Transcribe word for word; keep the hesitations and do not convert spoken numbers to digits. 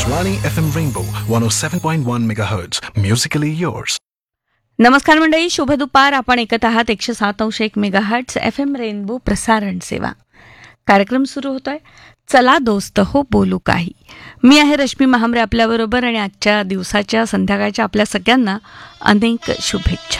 Akashvani F M Rainbow one oh seven point one megahertz. Musically yours. नमस्कार मंडळी, शुभ दुपार. आपण ऐकत आहात एकशे सात अंश एक मेगाहर्ट्स एफ एम रेनबो प्रसारण सेवा. कार्यक्रम सुरू होतोय. चला दोस्त हो बोलू काही. मी आहे रश्मी महामरे आपल्याबरोबर आणि आजच्या दिवसाच्या संध्याकाळच्या आपल्या सगळ्यांना अनेक शुभेच्छा.